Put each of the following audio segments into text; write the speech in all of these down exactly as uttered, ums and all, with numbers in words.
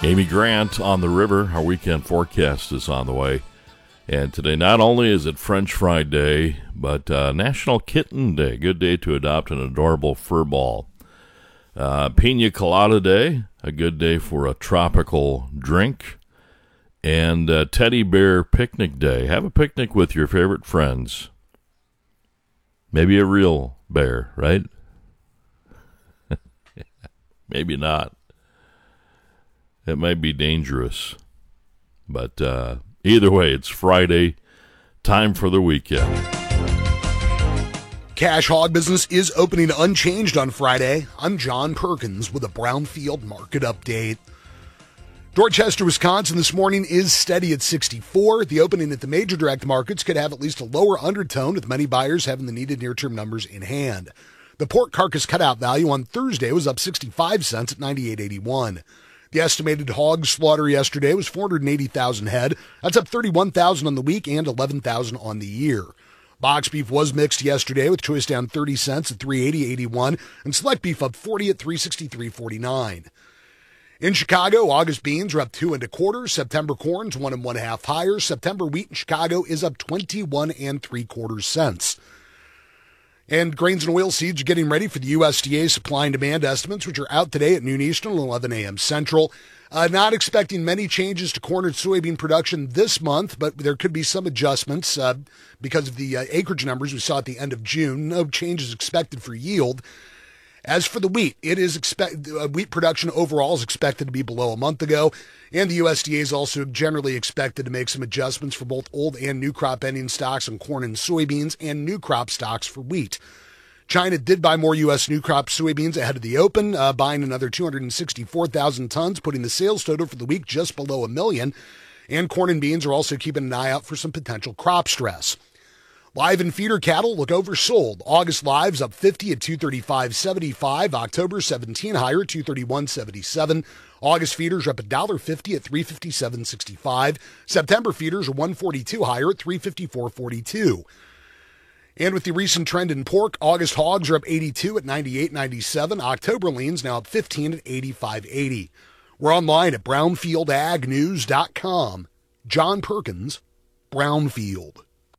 Amy Grant on the river. Our weekend forecast is on the way. And today, not only is it French Fry Day, but uh, National Kitten Day. Good day to adopt an adorable fur ball. Uh, Pina Colada Day, a good day for a tropical drink. And uh, Teddy Bear Picnic Day. Have a picnic with your favorite friends. Maybe a real bear, right? Maybe not. It might be dangerous. But uh, either way, it's Friday. Time for the weekend. Cash hog business is opening unchanged on Friday. I'm John Perkins with a Brownfield market update. Dorchester, Wisconsin this morning is steady at sixty-four. The opening at the major direct markets could have at least a lower undertone, with many buyers having the needed near-term numbers in hand. The pork carcass cutout value on Thursday was up sixty-five cents at ninety-eight eighty-one. The estimated hog slaughter yesterday was four hundred eighty thousand head. That's up thirty-one thousand on the week and eleven thousand on the year. Box beef was mixed yesterday, with choice down thirty cents at three eighty eighty-one and select beef up forty at three sixty-three forty-nine. In Chicago, August beans are up two and a quarter. September corn's one and one half higher. September wheat in Chicago is up twenty-one and three quarters cents. And grains and oilseeds are getting ready for the U S D A supply and demand estimates, which are out today at noon Eastern and eleven a.m. Central. Uh, not expecting many changes to corn and soybean production this month, but there could be some adjustments uh, because of the uh, acreage numbers we saw at the end of June. No changes expected for yield. As for the wheat, it is expect uh, wheat production overall is expected to be below a month ago, and the U S D A is also generally expected to make some adjustments for both old and new crop ending stocks on corn and soybeans, and new crop stocks for wheat. China did buy more U S new crop soybeans ahead of the open, uh, buying another two hundred sixty-four thousand tons, putting the sales total for the week just below a million. And corn and beans are also keeping an eye out for some potential crop stress. Live and feeder cattle look oversold. August lives up fifty at two thirty-five seventy-five. October seventeen higher, two thirty-one seventy-seven. August feeders are up one dollar fifty at three fifty-seven sixty-five. September feeders are one forty-two higher at three fifty-four forty-two. And with the recent trend in pork, August hogs are up eighty-two at ninety-eight ninety-seven. October leans now up fifteen at eighty-five eighty. We're online at brownfield ag news dot com. John Perkins, Brownfield.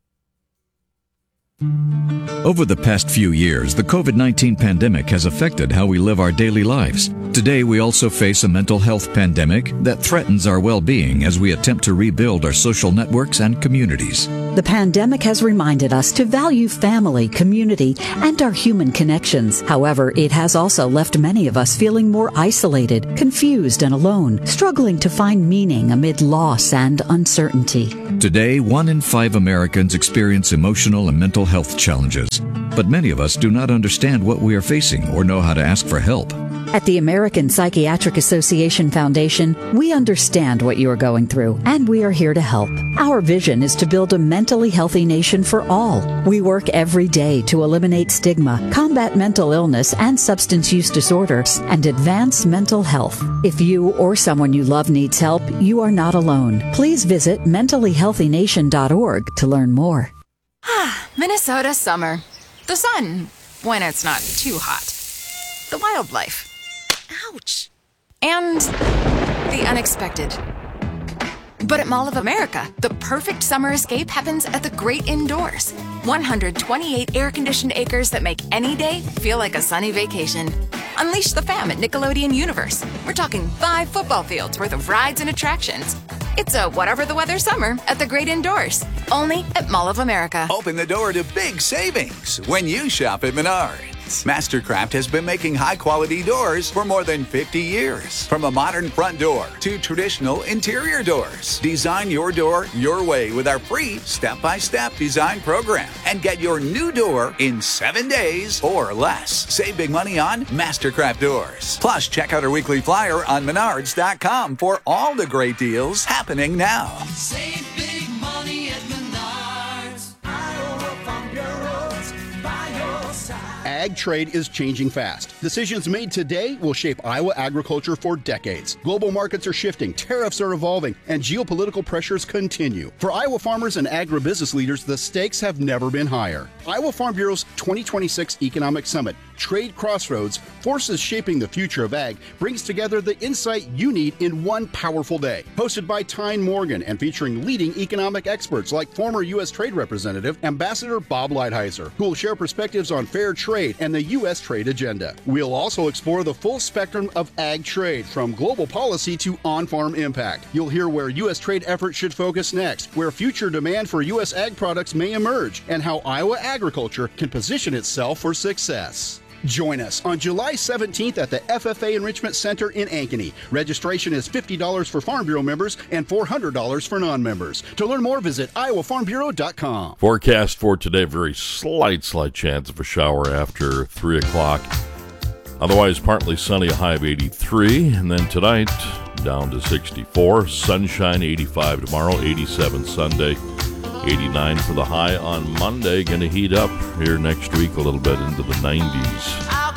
Over the past few years, the covid nineteen pandemic has affected how we live our daily lives. Today, we also face a mental health pandemic that threatens our well-being as we attempt to rebuild our social networks and communities. The pandemic has reminded us to value family, community, and our human connections. However, it has also left many of us feeling more isolated, confused, and alone, struggling to find meaning amid loss and uncertainty. Today, one in five Americans experience emotional and mental health challenges, but many of us do not understand what we are facing or know how to ask for help. At the American Psychiatric Association Foundation, we understand what you are going through, and we are here to help. Our vision is to build a mentally healthy nation for all. We work every day to eliminate stigma, combat mental illness and substance use disorders, and advance mental health. If you or someone you love needs help, you are not alone. Please visit mentally healthy nation dot org to learn more. Ah, Minnesota summer. The sun, when it's not too hot. The wildlife. Ouch. And the unexpected. But at Mall of America, the perfect summer escape happens at the great indoors. one hundred twenty-eight air-conditioned acres that make any day feel like a sunny vacation. Unleash the fam at Nickelodeon Universe. We're talking five football fields worth of rides and attractions. It's a whatever the weather summer at the great indoors. Only at Mall of America. Open the door to big savings when you shop at Menards. Mastercraft has been making high-quality doors for more than fifty years. From a modern front door to traditional interior doors. Design your door your way with our free step-by-step design program. And get your new door in seven days or less. Save big money on Mastercraft doors. Plus, check out our weekly flyer on menards dot com for all the great deals happening now. Save big money at Menards. Iowa Farm Bureau's by your side. Ag trade is changing fast. Decisions made today will shape Iowa agriculture for decades. Global markets are shifting, tariffs are evolving, and geopolitical pressures continue. For Iowa farmers and agribusiness leaders, the stakes have never been higher. Iowa Farm Bureau's twenty twenty-six Economic Summit Trade Crossroads, Forces Shaping the Future of Ag, brings together the insight you need in one powerful day. Hosted by Tyne Morgan and featuring leading economic experts like former U S Trade Representative Ambassador Bob Lighthizer, who will share perspectives on fair trade and the U S trade agenda. We'll also explore the full spectrum of ag trade, from global policy to on-farm impact. You'll hear where U S trade efforts should focus next, where future demand for U S ag products may emerge, and how Iowa agriculture can position itself for success. Join us on July seventeenth at the F F A Enrichment Center in Ankeny. Registration is fifty dollars for Farm Bureau members and four hundred dollars for non-members. To learn more, visit iowa farm bureau dot com. Forecast for today, very slight, slight chance of a shower after three o'clock. Otherwise, partly sunny, a high of eighty-three. And then tonight, down to sixty-four. Sunshine, eighty-five tomorrow, eighty-seven Sunday. eighty-nine for the high on Monday. Going to heat up here next week a little bit into the nineties.